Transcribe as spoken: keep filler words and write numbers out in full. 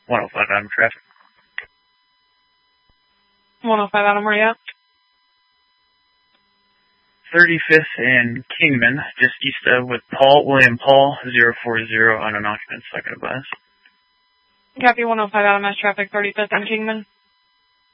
one oh five Adam traffic. one oh five Adam, where you at? thirty-fifth and Kingman, just east of with Paul, William Paul, zero four zero on an occupant, second advice. Copy one oh five Adam, mass traffic, thirty-fifth and Kingman.